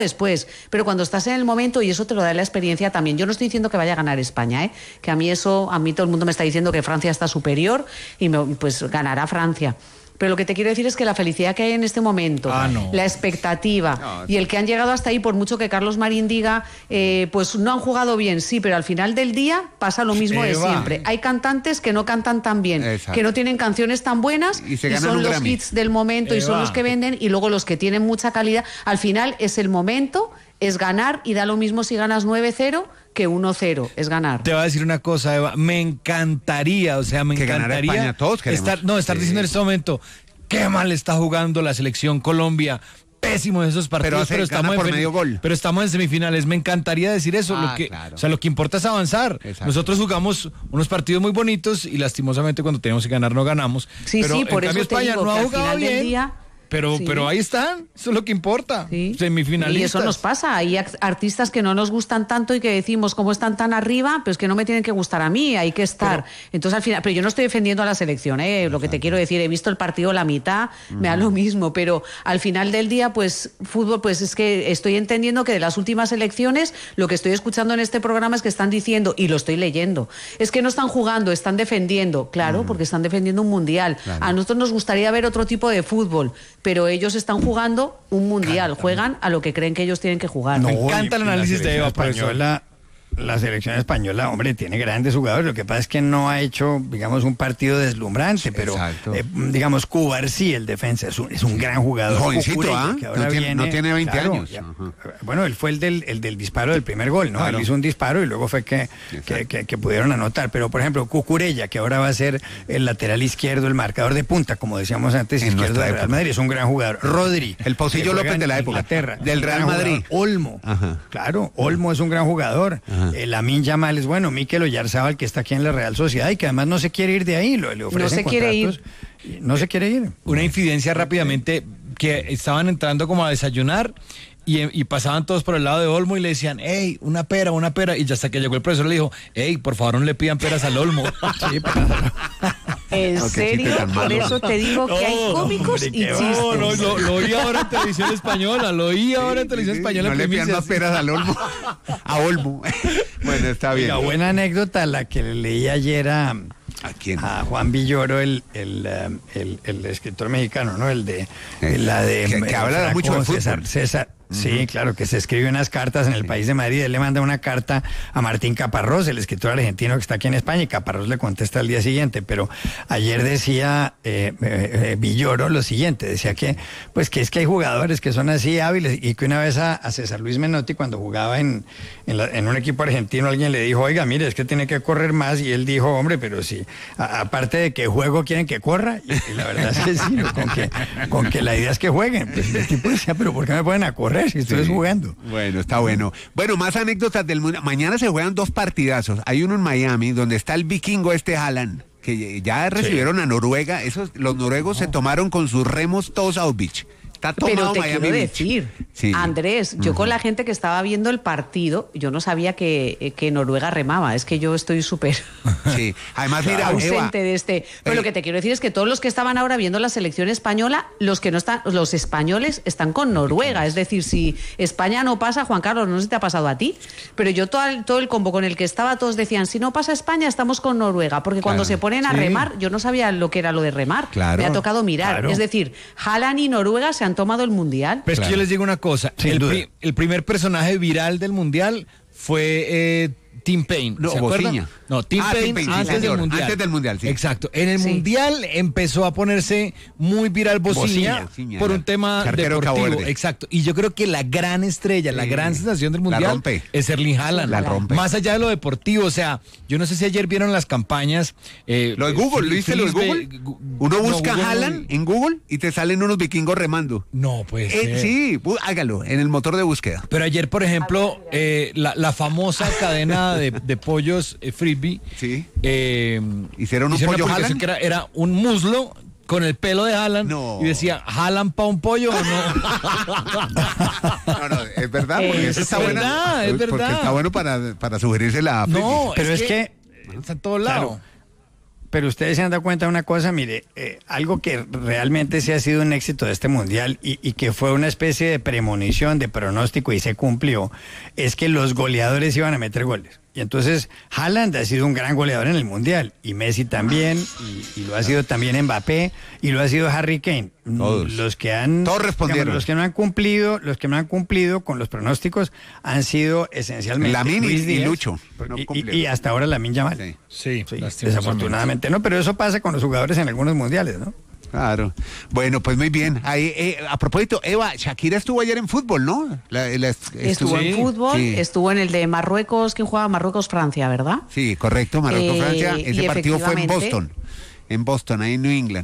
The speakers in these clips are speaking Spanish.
después, pero cuando estás en el momento, y eso te lo da la experiencia también. Yo no estoy diciendo que vaya a ganar España, que a mí todo el mundo me está diciendo que Francia está superior y pues ganará Francia. Pero lo que te quiero decir es que la felicidad que hay en este momento, la expectativa y el que han llegado hasta ahí, por mucho que Carlos Marín diga, pues no han jugado bien, sí, pero al final del día pasa lo mismo de siempre. Hay cantantes que no cantan tan bien, que no tienen canciones tan buenas y son los hits del momento y son los que venden, y luego los que tienen mucha calidad. Al final es el momento, es ganar, y da lo mismo si ganas 9-0 que 1-0, es ganar. Te voy a decir una cosa, Eva, me encantaría, que ganara España, todos queremos. Estar diciendo en este momento, qué mal está jugando la selección Colombia, pésimo en esos partidos, pero estamos por medio gol. Pero estamos en semifinales, me encantaría decir eso, claro. O sea, lo que importa es avanzar. Exacto. Nosotros jugamos unos partidos muy bonitos y lastimosamente cuando tenemos que ganar no ganamos. Sí, pero por eso España no ha jugado bien. Sí. Pero ahí están, eso es lo que importa, semifinalistas. Y eso nos pasa, hay artistas que no nos gustan tanto y que decimos, como están tan arriba, pues que no me tienen que gustar a mí, hay que estar. Entonces al final, pero yo no estoy defendiendo a la selección, lo que te quiero decir, he visto el partido la mitad, me da lo mismo, pero al final del día, pues fútbol, pues es que estoy entendiendo que de las últimas elecciones, lo que estoy escuchando en este programa es que están diciendo, y lo estoy leyendo, es que no están jugando, están defendiendo, claro, porque están defendiendo un mundial. Claro. A nosotros nos gustaría ver otro tipo de fútbol, pero ellos están jugando un mundial, juegan a lo que creen que ellos tienen que jugar. Me encanta el análisis de Eva, española. La selección española, hombre, tiene grandes jugadores. Lo que pasa es que no ha hecho, digamos, un partido deslumbrante, pero digamos, Cubarsí, el defensa, es un gran jugador. Jovencito, no tiene 20 años. Bueno, él fue el del disparo del primer gol, ¿no? Claro. Él hizo un disparo y luego fue que pudieron anotar. Pero, por ejemplo, Cucurella, que ahora va a ser el lateral izquierdo, el marcador de punta, como decíamos antes, izquierdo del Real Madrid, es un gran jugador. Rodri, el Pocillo López de la época, del Real Madrid. Olmo, claro, Olmo es un gran jugador. Lamine Yamal es bueno, Mikel Oyarzabal, que está aquí en la Real Sociedad y que además no se quiere ir de ahí, le ofrecen no se quiere ir. No se quiere ir. Una infidencia rápidamente, que estaban entrando como a desayunar y pasaban todos por el lado de Olmo y le decían, hey, una pera, y ya hasta que llegó el profesor le dijo, hey, por favor no le pidan peras al Olmo. ¿En serio? Por eso te digo que hay cómicos y chistes. Lo oí ahora en televisión española, No le pidan más peras al Olmo. A Olmo. Bueno, está bien. La buena anécdota, la que le leí ayer ¿A quién? A Juan Villoro, el escritor mexicano, ¿no? Que habla mucho de fútbol. César. Sí, claro, que se escribe unas cartas en el País de Madrid. Él le manda una carta a Martín Caparrós, el escritor argentino que está aquí en España, y Caparrós le contesta al día siguiente. Pero ayer decía Villoro lo siguiente, decía que es que hay jugadores que son así hábiles, y que una vez a César Luis Menotti, cuando jugaba en un equipo argentino, alguien le dijo, oiga, mire, es que tiene que correr más, y él dijo, hombre, pero sí, aparte de que juego, quieren que corra, y la verdad es que sí, con que la idea es que jueguen. Pues el tipo decía, pero ¿por qué me ponen a correr si estoy jugando? Bueno, está bueno. Bueno, más anécdotas del mundo. Mañana se juegan 2 partidazos. Hay uno en Miami, donde está el vikingo Haaland, que ya recibieron a Noruega. Los noruegos se tomaron con sus remos todos a Beach. Está tomado. Pero te Miami quiero Beach. decir, Andrés, yo con la gente que estaba viendo el partido, yo no sabía que Noruega remaba, es que yo estoy súper además mira, ausente Eva, de este. Pero lo que te quiero decir es que todos los que estaban ahora viendo la selección española, los que no están, los españoles están con Noruega, es decir, si España no pasa, Juan Carlos, no sé si te ha pasado a ti, pero yo todo el combo con el que estaba, todos decían, si no pasa España, estamos con Noruega, porque cuando se ponen a remar, yo no sabía lo que era lo de remar, me ha tocado mirar, es decir, Haaland y Noruega se han tomado el mundial. Pero es que yo les digo una cosa, el primer personaje viral del mundial fue Tim Payne. ¿Se acuerdan? No, Tim Payne antes del mundial. Antes del mundial, sí. Exacto. En el mundial empezó a ponerse muy viral Bociña por un tema deportivo. Exacto. Y yo creo que la gran estrella, la gran sensación del mundial es Erling Haaland. La rompe. Más allá de lo deportivo, o sea, yo no sé si ayer vieron las campañas. Lo de Google, ¿lo viste lo de Google? Uno busca Haaland en Google y te salen unos vikingos remando. No, pues. Sí, hágalo en el motor de búsqueda. Pero ayer, por ejemplo, la famosa cadena de pollos Frisbee. Sí. Hicieron un pollo Haaland que era un muslo con el pelo de Haaland y decía, ¿Haaland pa' un pollo o no? No, es verdad, porque eso está bueno. Es verdad. Porque está bueno para sugerírsela a Felipe. No, pero es que está en todos lados. pero ustedes se han dado cuenta de una cosa, mire, algo que realmente sí ha sido un éxito de este mundial y que fue una especie de premonición, de pronóstico y se cumplió, es que los goleadores iban a meter goles. Y entonces Haaland ha sido un gran goleador en el mundial, y Messi también, y lo ha sido también Mbappé, y lo ha sido Harry Kane. Todos. Todos respondieron. Digamos, los que no han cumplido con los pronósticos han sido esencialmente Lamine Luis y Díaz, Lucho. Y hasta ahora Lamine Yamal. Sí, desafortunadamente no, pero eso pasa con los jugadores en algunos mundiales, ¿no? Claro. Bueno, pues muy bien. Ahí, a propósito, Eva, Shakira estuvo ayer en fútbol, ¿no? Estuvo en fútbol, estuvo en el de Marruecos, ¿quién jugaba? Marruecos-Francia, ¿verdad? Sí, correcto, Marruecos-Francia. Ese partido fue en Boston, ahí en New England.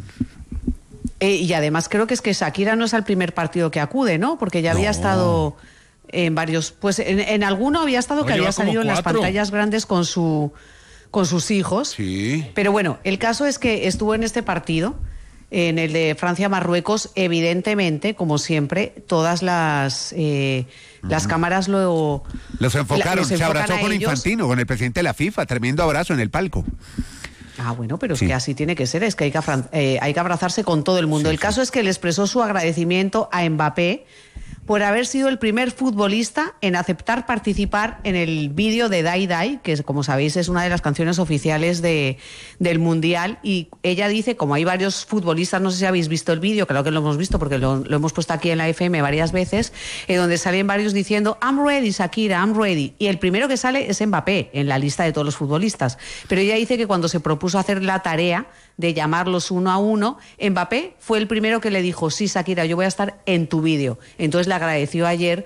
Y además creo que Shakira no es el primer partido que acude, ¿no? Porque ya había estado en varios, pues en alguno había estado que había salido en las pantallas grandes con sus hijos. Sí. Pero bueno, el caso es que estuvo en este partido, en el de Francia-Marruecos, evidentemente, como siempre, todas las cámaras los enfocaron. Se abrazó con Infantino, con el presidente de la FIFA, tremendo abrazo en el palco. Ah, bueno, pero es que así tiene que ser, es que hay que abrazarse con todo el mundo. El caso es que le expresó su agradecimiento a Mbappé por haber sido el primer futbolista en aceptar participar en el vídeo de Die Die, que como sabéis es una de las canciones oficiales del Mundial, y ella dice, como hay varios futbolistas, no sé si habéis visto el vídeo, claro que lo hemos visto porque lo hemos puesto aquí en la FM varias veces, donde salen varios diciendo I'm ready, Shakira, I'm ready, y el primero que sale es Mbappé en la lista de todos los futbolistas, pero ella dice que cuando se propuso hacer la tarea de llamarlos uno a uno, Mbappé fue el primero que le dijo, sí, Shakira, yo voy a estar en tu vídeo. Entonces le agradeció ayer,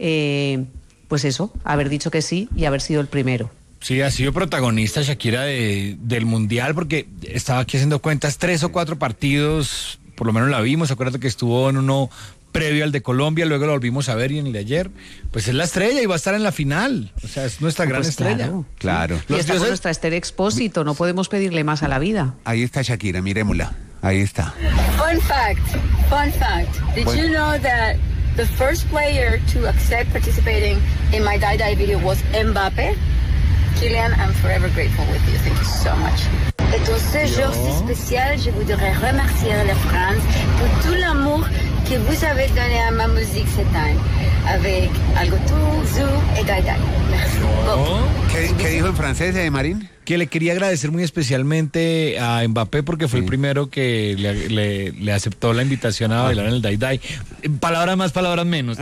pues eso, haber dicho que sí y haber sido el primero. Sí, ha sido protagonista Shakira del Mundial, porque estaba aquí haciendo cuentas, 3 o 4 partidos, por lo menos la vimos, acuérdate que estuvo en uno previo al de Colombia, luego lo volvimos a ver, y en el de ayer, pues es la estrella y va a estar en la final, o sea, es nuestra gran estrella. Claro. Y está con nuestra Esther Expósito, no podemos pedirle más a la vida. Ahí está Shakira, miremosla, ahí está. Fun fact, did you know that the first player to accept participating in my Die Die video was Mbappé? Kylian, I'm forever grateful with you, thank you so much. Et en ce jour si spécial, je voudrais remercier la France pour tout l'amour que vous avez donné à ma musique cette année, avec Algo Tú, Zoo et Die Die. Merci beaucoup. ¿Qué dijo en francés, Marín? Que le quería agradecer muy especialmente a Mbappé porque fue el primero que le aceptó la invitación a bailar en el Die Die. Palabras más, palabras menos.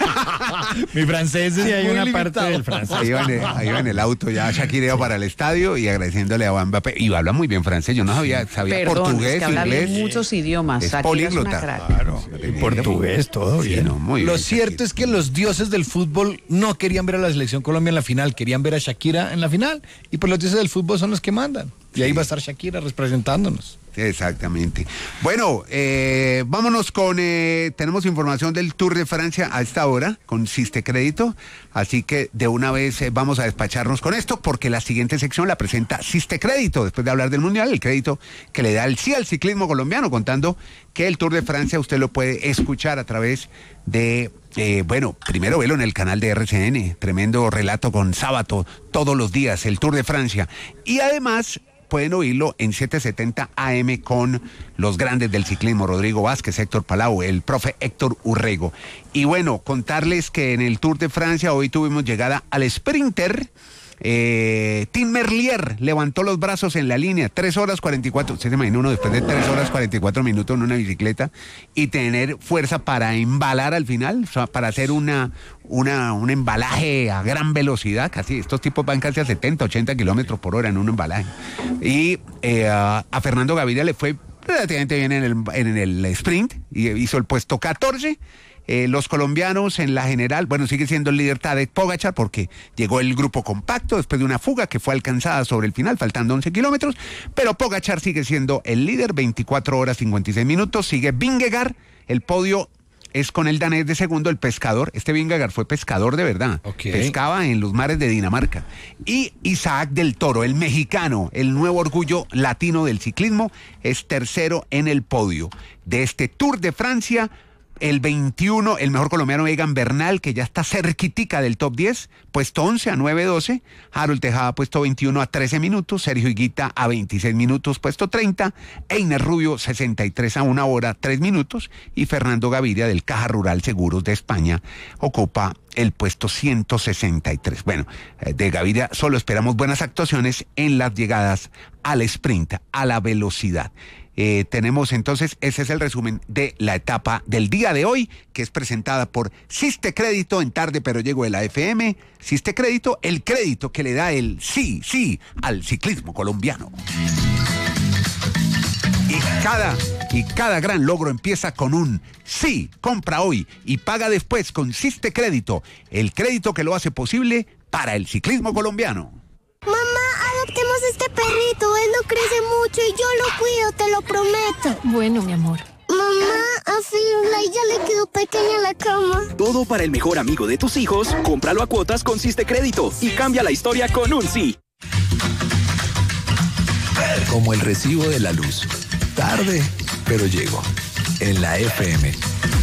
Mi francés es hay muy una limitado. parte del francés. Ahí va en el auto ya Shakira para el estadio y agradeciéndole a Mbappé. Y habla muy bien francés, yo no sabía portugués, es que habla inglés. Muchos idiomas. Es políglota. Claro, portugués, todo bien. No, muy bien. Lo cierto es que los dioses del fútbol no querían ver a la selección Colombia en la final, querían ver a Shakira en la final. Y pues los dioses del fútbol son los que mandan. Y ahí va a estar Shakira representándonos. Exactamente. Bueno, vámonos con... tenemos información del Tour de Francia a esta hora con Sistecrédito, así que de una vez vamos a despacharnos con esto porque la siguiente sección la presenta Sistecrédito, después de hablar del Mundial, el crédito que le da el sí al ciclismo colombiano, contando que el Tour de Francia usted lo puede escuchar a través de... primero velo en el canal de RCN, tremendo relato con Sábato todos los días, el Tour de Francia, y además... pueden oírlo en 770 AM con los grandes del ciclismo, Rodrigo Vázquez, Héctor Palau, el profe Héctor Urrego. Y bueno, contarles que en el Tour de Francia hoy tuvimos llegada al sprinter. Tim Merlier levantó los brazos en la línea, 3 horas 44, ¿usted se imagina uno después de 3 horas 44 minutos en una bicicleta y tener fuerza para embalar al final, o sea, para hacer un embalaje a gran velocidad, casi, estos tipos van casi a 70, 80 kilómetros por hora en un embalaje. Y a Fernando Gaviria le fue relativamente bien en el sprint, y hizo el puesto 14. Los colombianos en la general, bueno, sigue siendo el líder Tadej Pogačar porque llegó el grupo compacto después de una fuga que fue alcanzada sobre el final, faltando 11 kilómetros, pero Pogačar sigue siendo el líder, 24 horas 56 minutos, sigue Vingegaard, el podio es con el danés de segundo, el pescador, este Vingegaard fue pescador de verdad, pescaba en los mares de Dinamarca, y Isaac del Toro, el mexicano, el nuevo orgullo latino del ciclismo, es tercero en el podio de este Tour de Francia. El 21, el mejor colombiano Egan Bernal, que ya está cerquitica del top 10, puesto 11 a 9:12. Harold Tejada, puesto 21 a 13 minutos. Sergio Higuita a 26 minutos, puesto 30. Einer Rubio, 63 a 1 hora, 3 minutos. Y Fernando Gaviria, del Caja Rural Seguros de España, ocupa el puesto 163. Bueno, de Gaviria solo esperamos buenas actuaciones en las llegadas al sprint, a la velocidad. Tenemos entonces, ese es el resumen de la etapa del día de hoy, que es presentada por Siste Crédito en Tarde Pero Llego de la FM. Siste Crédito, el crédito que le da el sí al ciclismo colombiano. Y cada gran logro empieza con un sí. Compra hoy y paga después con Siste Crédito, el crédito que lo hace posible para el ciclismo colombiano. Mamá, adoptemos este perrito, él no crece mucho y yo lo cuido, te lo prometo. Bueno, mi amor. Mamá, a Firulais ya le quedó pequeña la cama. Todo para el mejor amigo de tus hijos, cómpralo a cuotas con Siste Crédito y cambia la historia con un sí. Como el recibo de la luz. Tarde, pero llego. En la FM.